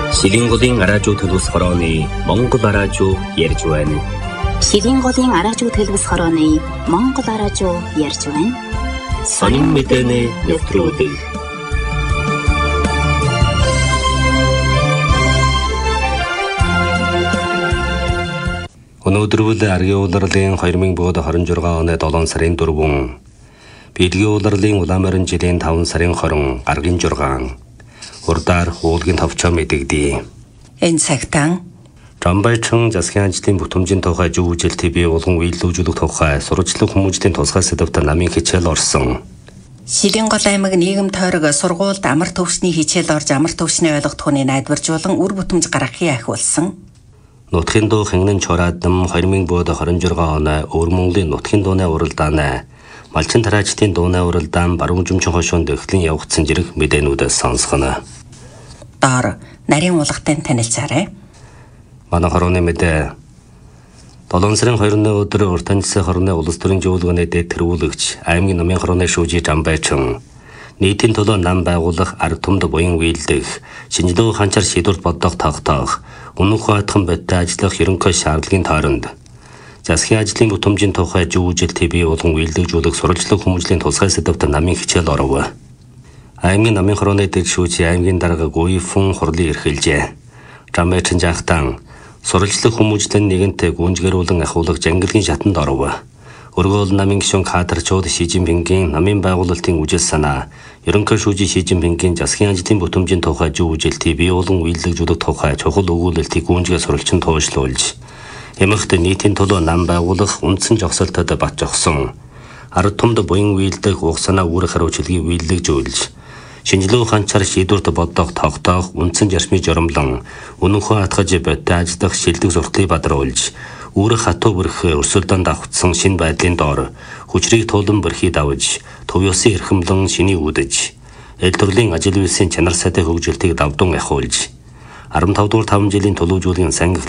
Шилийн голын араажуу төлөвс хорооны Монгол араажуу ярьж байна. Шилийн голын араажуу төлөвс хорооны Монгол араажуу ярьж байна. Сонин мэдээний нэвтрүүлэг. Өнөөдөр аргийн улирлын 2026 оны 7 сарын 4, Бэлгийн улирлын уламарын жилийн 5 сарын 20 гаргийн 6 урдаар уулгийн товчоо мэдэгдэе. Энэ цагтаа Жамбайчин засгийн ажлын бүтэмжийн тухай жүжил TV улган үйлдвэрлэх тухай сурвалжлах хүмүүжлийн тусгай сэдвээр намын хичээл орсон. Шилийн гол аймаг нийгэм тойрог сургуульд амар төвчний хичээл орж амар төвчний ойлгохтууны найдваржуулан үр бүтэмж гаргахыг ахиулсан. Нутгийн дуу хэнгэн чораадам 2026 оны Өвөр Монголын нутгийн дууны уралдааны Малчин тараачдын дууны уралдаан баруун жимчин хошуунд эхлэн явагдсан зэрэг мэдээнүүдээс сонсгоно. Доор нарийн уулгатай танилцаарай. Манай хорооны мэдээ 7 сарын 2-ны өдөр Уртанцсын хорооны улс төрийн зөвлөгөөний дэд тэргүүлэгч аймгийн намын хорооны шүүжий Жамбайчин нийтийн төлөө нам байгуулах арга түмд буян үйлдэх шинжилгээ ханчаар шийдвэрт бодох тогтоох үнэн хуайтхан бодтой ажиллах ерөнхий шаардлагын тойронд засгийн ажлын бүтэмжийн тухай жүжил TV улган үйлдвэрлэх сурвалжлах хүмүүжлийн тусгай сэдвээр намын хичээл оров. Аймгийн намын хорооны дэд шүүжий аймгийн дарга Гуйфун хурлын эрхэлжээ. Жамбайчин жахтан сурвалжлах хүмүүжлэн нэгэнтээ гүнжгэрүүлэн ахиулах жангилгийн шатанд оров. Өргөөл намын гишүүн кадрчууд Ши Жинпингийн намын байгуулалтын үжил санаа, ерөнхий шүүжий Ши Жинпингийн засгийн ажлын бүтэмжийн тухай жүжил TV улган үйлдвэрлэх тухай чухал өгүүлэлтийг гүнжгээ сурвалжин туушлуулж, эмэгт нийтийн төлөө нам байгуулах үндсэн жогсолтод бат жогсон. Арга түмд буян үйлдэх уг санаа үүрэг хариуцлагыг үйлдвэрлэж, шинжилгээ ханчаар шийдвэрт бодох тогтоох үндсэн зарчмыг жоромлон үнэнхөө хатгаж бодтой ажиллах шилдэг сурталыг бадруулж үүрэг хатуу бүрх өрсөлдөнд давхцсан шинэ байдлын доор хүчрийг туулан бүрхий давж төв ёсын эрхэмлэн шиний үүдэж эл төрлийн ажил үйлсийн чанар сайтай хөгжилтийг давдун ахиулж 15 дугаар 5 жилийн төлөвлөжүүлгийн санги